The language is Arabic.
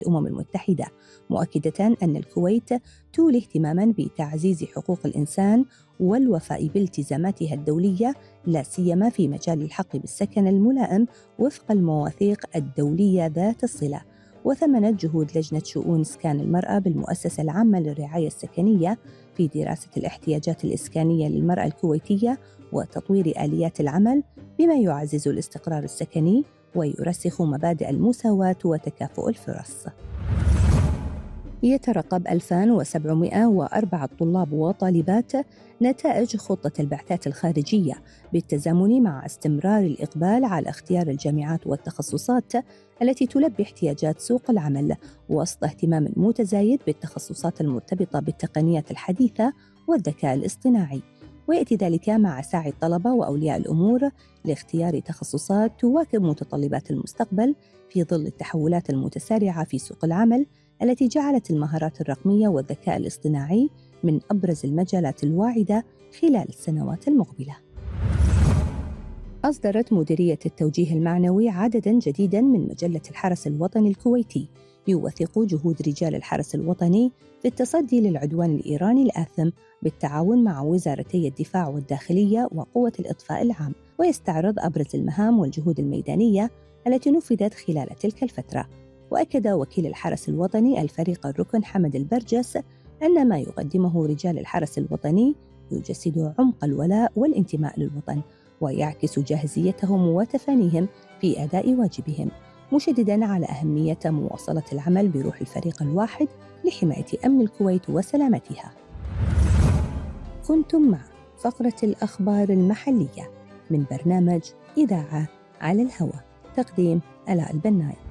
الأمم المتحدة، مؤكدة أن الكويت تولي اهتماماً بتعزيز حقوق الإنسان والوفاء بالتزاماتها الدولية، لا سيما في مجال الحق بالسكن الملائم وفق المواثيق الدولية ذات الصلة. وثمنت جهود لجنة شؤون إسكان المرأة بالمؤسسة العامة للرعاية السكنية في دراسة الاحتياجات الإسكانية للمرأة الكويتية وتطوير آليات العمل بما يعزز الاستقرار السكني ويرسخ مبادئ المساواة وتكافؤ الفرص. يترقب 2704 طلاب وطالبات نتائج خطة البعثات الخارجية بالتزامن مع استمرار الإقبال على اختيار الجامعات والتخصصات التي تلبي احتياجات سوق العمل، وسط اهتمام متزايد بالتخصصات المرتبطة بالتقنيات الحديثة والذكاء الاصطناعي. ويأتي ذلك مع سعي الطلبة وأولياء الأمور لاختيار تخصصات تواكب متطلبات المستقبل في ظل التحولات المتسارعة في سوق العمل التي جعلت المهارات الرقمية والذكاء الاصطناعي من أبرز المجالات الواعدة خلال السنوات المقبلة. أصدرت مديرية التوجيه المعنوي عدداً جديداً من مجلة الحرس الوطني الكويتي يوثق جهود رجال الحرس الوطني في التصدي للعدوان الإيراني الآثم بالتعاون مع وزارتي الدفاع والداخلية وقوة الإطفاء العام، ويستعرض أبرز المهام والجهود الميدانية التي نفذت خلال تلك الفترة. وأكد وكيل الحرس الوطني الفريق الركن حمد البرجس أن ما يقدمه رجال الحرس الوطني يجسد عمق الولاء والانتماء للوطن ويعكس جاهزيتهم وتفانيهم في أداء واجبهم، مشدداً على أهمية مواصلة العمل بروح الفريق الواحد لحماية أمن الكويت وسلامتها. كنتم مع فقرة الأخبار المحلية من برنامج إذاعة على الهواء، تقديم آلاء البناي.